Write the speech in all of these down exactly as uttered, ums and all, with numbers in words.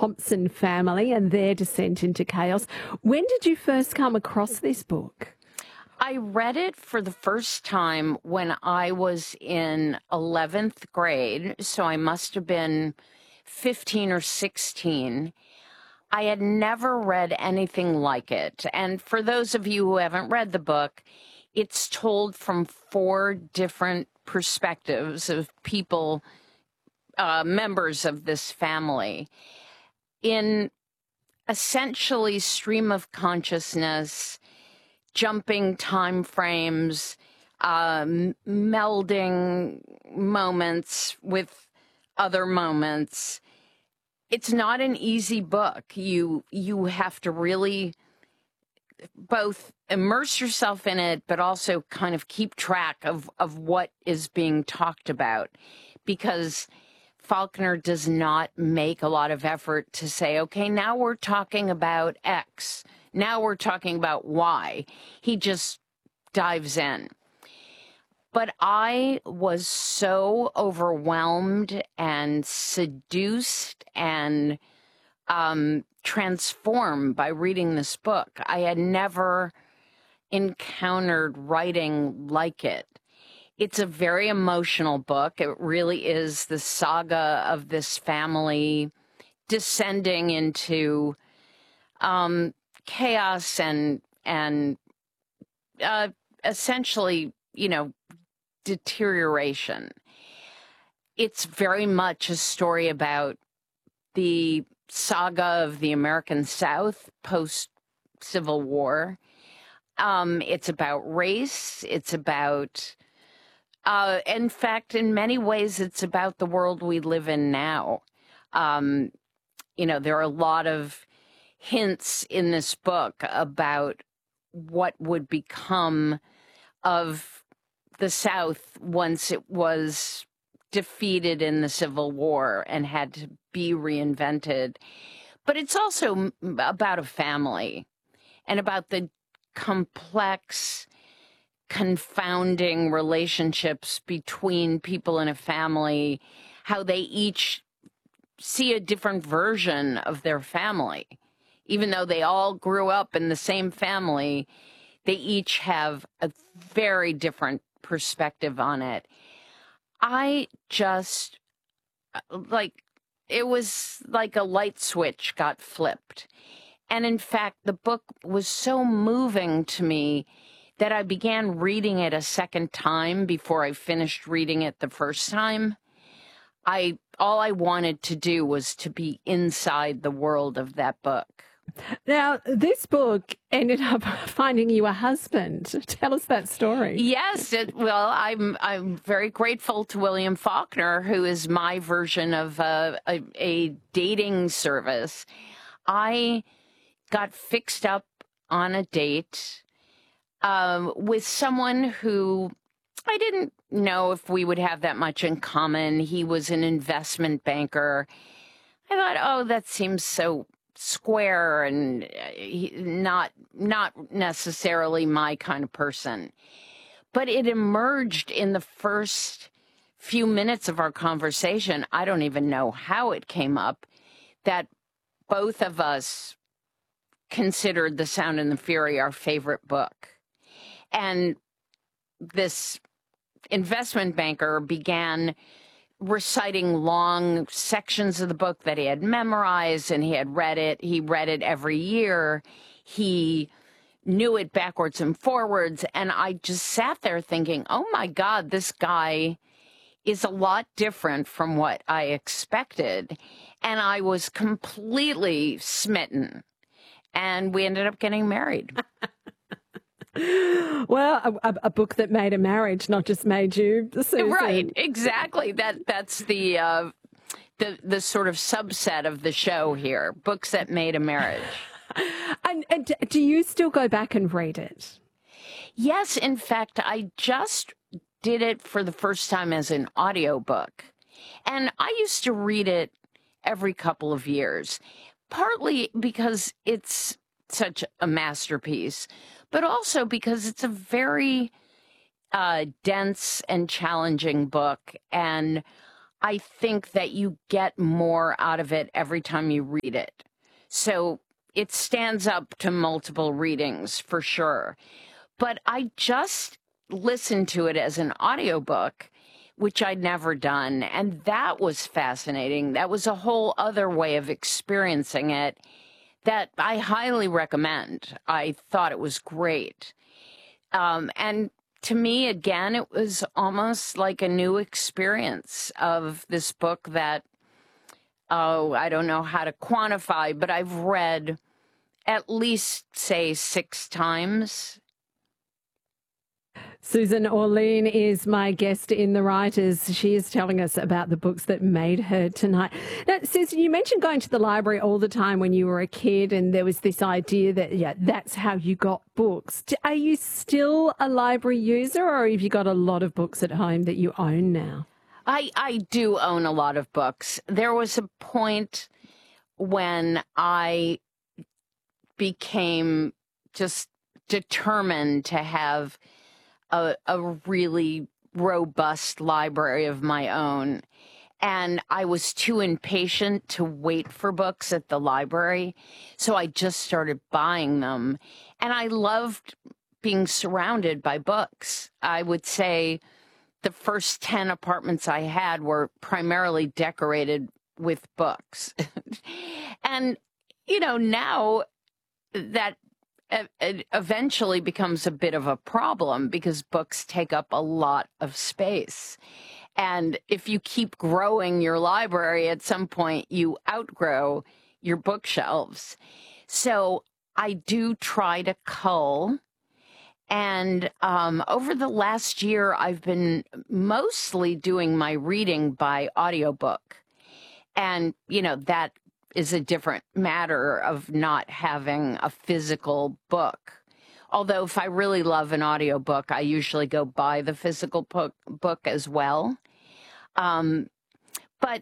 Thompson family and their descent into chaos. When did you first come across this book? I read it for the first time when I was in eleventh grade, so I must have been fifteen or sixteen. I had never read anything like it. And for those of you who haven't read the book, it's told from four different perspectives of people, uh, members of this family, in essentially stream of consciousness, jumping time frames, um, melding moments with other moments. It's not an easy book. You you have to really both immerse yourself in it, but also kind of keep track of, of what is being talked about, because Faulkner does not make a lot of effort to say, okay, now we're talking about X. Now we're talking about Y. He just dives in. But I was so overwhelmed and seduced and um, transformed by reading this book. I had never encountered writing like it. It's a very emotional book. It really is the saga of this family descending into um, chaos and and uh, essentially, you know, deterioration. It's very much a story about the saga of the American South post-Civil War. Um, it's about race. It's about, uh, in fact, in many ways, it's about the world we live in now. Um, you know, there are a lot of hints in this book about what would become of the South once it was defeated in the Civil War and had to be reinvented. But it's also about a family and about the complex, confounding relationships between people in a family, how they each see a different version of their family. Even though they all grew up in the same family, they each have a very different perspective on it. I just, like, it was like a light switch got flipped. And in fact, the book was so moving to me that I began reading it a second time before I finished reading it the first time. I, all I wanted to do was to be inside the world of that book. Now, this book ended up finding you a husband. Tell us that story. Yes, it, well, I'm I'm very grateful to William Faulkner, who is my version of uh, a, a dating service. I got fixed up on a date um, with someone who I didn't know if we would have that much in common. He was an investment banker. I thought, oh, that seems so square and not not necessarily my kind of person. But it emerged in the first few minutes of our conversation, I don't even know how it came up, that both of us considered The Sound and the Fury our favorite book. And this investment banker began reciting long sections of the book that he had memorized, and he had read it. He read it every year. He knew it backwards and forwards. And I just sat there thinking, oh my God, this guy is a lot different from what I expected. And I was completely smitten. And we ended up getting married. Well, a, a book that made a marriage, not just made you, Susan. Right, exactly. That that's the uh, the the sort of subset of the show here. Books that made a marriage. and, and do you still go back and read it? Yes, in fact, I just did it for the first time as an audiobook. And I used to read it every couple of years, partly because it's such a masterpiece, but also because it's a very uh, dense and challenging book. And I think that you get more out of it every time you read it. So it stands up to multiple readings for sure. But I just listened to it as an audiobook, which I'd never done. And that was fascinating. That was a whole other way of experiencing it that I highly recommend. I thought it was great. Um, and to me, again, it was almost like a new experience of this book that, oh, I don't know how to quantify, but I've read at least, say, six times. Susan Orlean is my guest in The Writers. She is telling us about the books that made her tonight. Now, Susan, you mentioned going to the library all the time when you were a kid, and there was this idea that, yeah, that's how you got books. Are you still a library user, or have you got a lot of books at home that you own now? I, I do own a lot of books. There was a point when I became just determined to have A, a really robust library of my own. And I was too impatient to wait for books at the library. So I just started buying them. And I loved being surrounded by books. I would say the first ten apartments I had were primarily decorated with books. And, you know, now that it eventually becomes a bit of a problem because books take up a lot of space. And if you keep growing your library, at some point you outgrow your bookshelves. So I do try to cull. And um, over the last year, I've been mostly doing my reading by audiobook. And, you know, that is a different matter of not having a physical book. Although if I really love an audiobook, I usually go buy the physical book, book as well. Um, but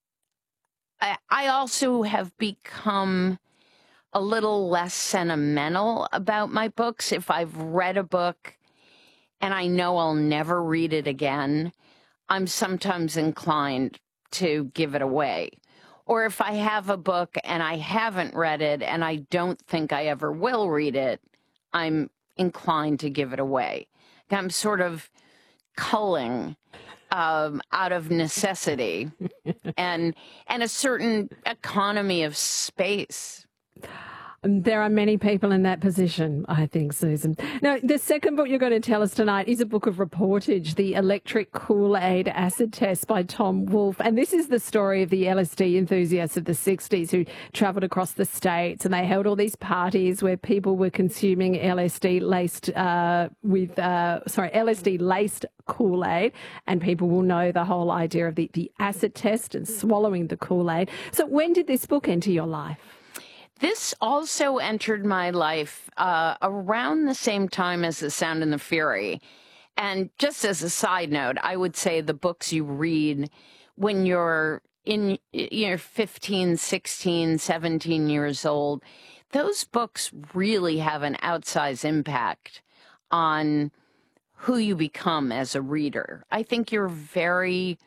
I, I also have become a little less sentimental about my books. If I've read a book and I know I'll never read it again, I'm sometimes inclined to give it away. Or if I have a book and I haven't read it and I don't think I ever will read it, I'm inclined to give it away. I'm sort of culling um, out of necessity and and a certain economy of space. There are many people in that position, I think, Susan. Now, the second book you're going to tell us tonight is a book of reportage, The Electric Kool-Aid Acid Test by Tom Wolfe. And this is the story of the L S D enthusiasts of the sixties who travelled across the states, and they held all these parties where people were consuming L S D laced uh, with, uh, sorry, L S D laced Kool-Aid, and people will know the whole idea of the, the acid test and swallowing the Kool-Aid. So when did this book enter your life? This also entered my life uh, around the same time as The Sound and the Fury. And just as a side note, I would say the books you read when you're in you're fifteen, sixteen, seventeen years old, those books really have an outsized impact on who you become as a reader. I think you're very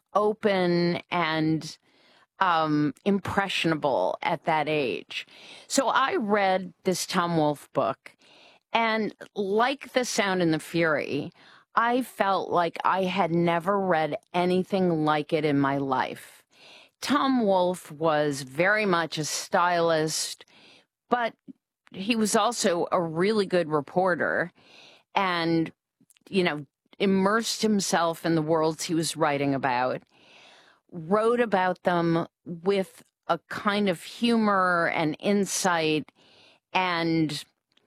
open and Um, impressionable at that age. So I read this Tom Wolfe book, and like The Sound and the Fury, I felt like I had never read anything like it in my life. Tom Wolfe was very much a stylist, but he was also a really good reporter and, you know, immersed himself in the worlds he was writing about, wrote about them with a kind of humor and insight and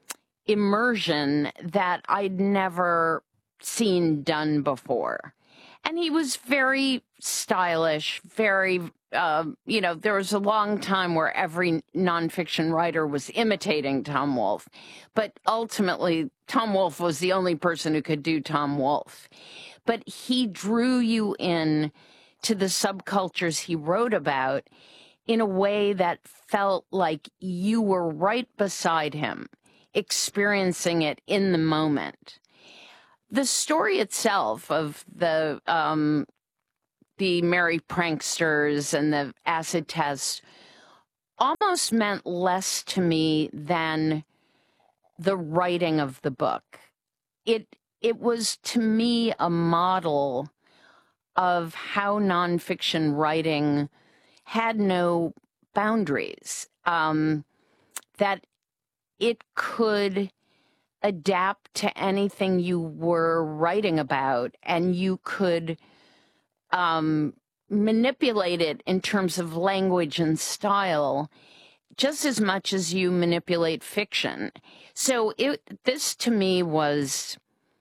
immersion that I'd never seen done before. And he was very stylish, very, uh, you know, there was a long time where every nonfiction writer was imitating Tom Wolfe. But ultimately, Tom Wolfe was the only person who could do Tom Wolfe. But he drew you in to the subcultures he wrote about in a way that felt like you were right beside him, experiencing it in the moment. The story itself of the um, the Merry Pranksters and the acid test almost meant less to me than the writing of the book. It it was to me a model of how nonfiction writing had no boundaries, um, that it could adapt to anything you were writing about, and you could um, manipulate it in terms of language and style just as much as you manipulate fiction. So it, this to me was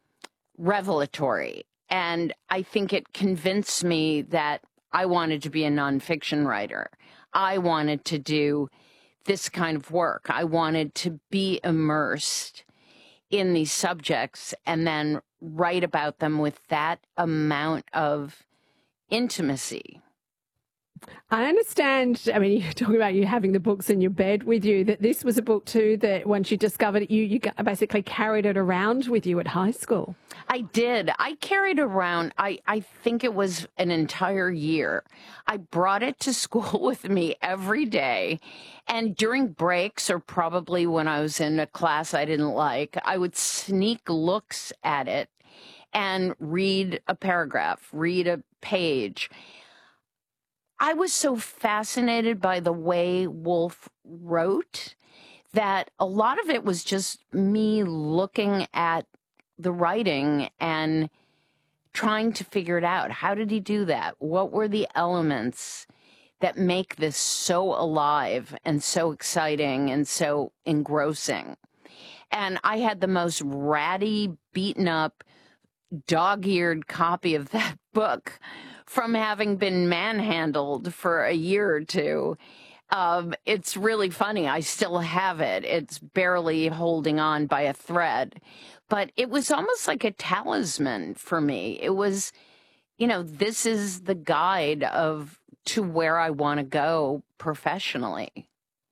revelatory, and I think it convinced me that I wanted to be a nonfiction writer. I wanted to do this kind of work. I wanted to be immersed in these subjects and then write about them with that amount of intimacy. I understand, I mean, you're talking about you having the books in your bed with you, that this was a book too that once you discovered it, you, you basically carried it around with you at high school. I did. I carried around, I, I think it was an entire year. I brought it to school with me every day. And during breaks, or probably when I was in a class I didn't like, I would sneak looks at it and read a paragraph, read a page. I was so fascinated by the way Woolf wrote that a lot of it was just me looking at the writing and trying to figure it out. How did he do that? What were the elements that make this so alive and so exciting and so engrossing? And I had the most ratty, beaten up, dog-eared copy of that book from having been manhandled for a year or two. Um, it's really funny. I still have it. It's barely holding on by a thread. But it was almost like a talisman for me. It was, you know, this is the guide of to where I want to go professionally.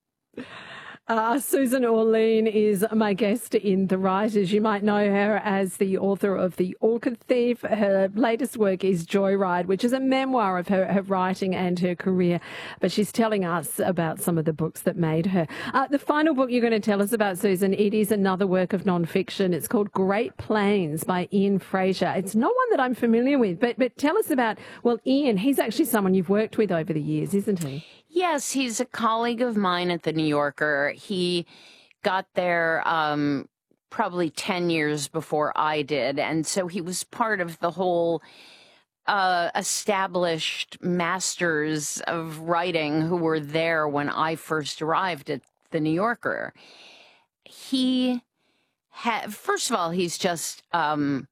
Uh, Susan Orlean is my guest in The Writers. You might know her as the author of The Orchid Thief. Her latest work is Joyride, which is a memoir of her, her writing and her career. But she's telling us about some of the books that made her. Uh, the final book you're going to tell us about, Susan, it is another work of nonfiction. It's called Great Plains by Ian Fraser. It's not one that I'm familiar with, but, but tell us about, well, Ian, he's actually someone you've worked with over the years, isn't he? Yes, he's a colleague of mine at the New Yorker. He got there um, probably ten years before I did, and so he was part of the whole uh, established masters of writing who were there when I first arrived at the New Yorker. He had, first of all, he's just um,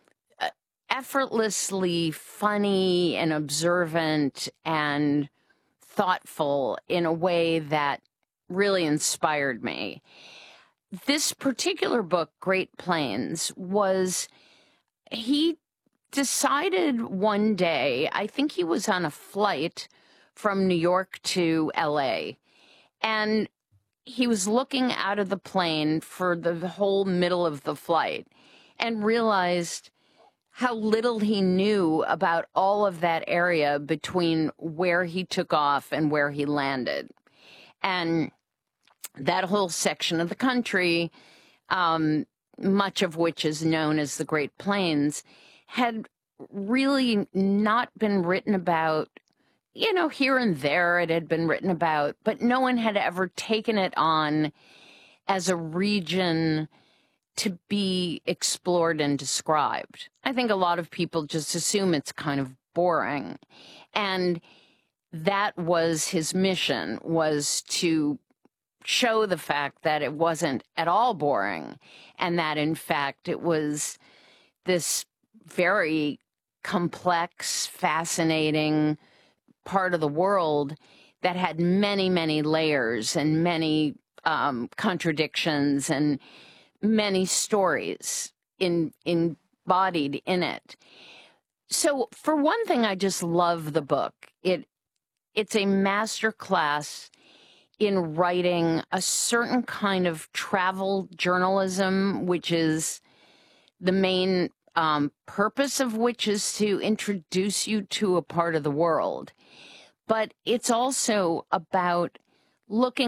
effortlessly funny and observant and thoughtful in a way that really inspired me. This particular book, Great Plains, was, he decided one day, I think he was on a flight from New York to L A, and he was looking out of the plane for the whole middle of the flight and realized how little he knew about all of that area between where he took off and where he landed. And that whole section of the country, um, much of which is known as the Great Plains, had really not been written about. You know, here and there it had been written about, but no one had ever taken it on as a region to be explored and described. I think a lot of people just assume it's kind of boring. And that was his mission, was to show the fact that it wasn't at all boring, and that, in fact, it was this very complex, fascinating part of the world that had many, many layers and many um, contradictions and many stories in, embodied in it. So for one thing, I just love the book. It it's a master class in writing a certain kind of travel journalism, which is the main um, purpose of which is to introduce you to a part of the world. But it's also about looking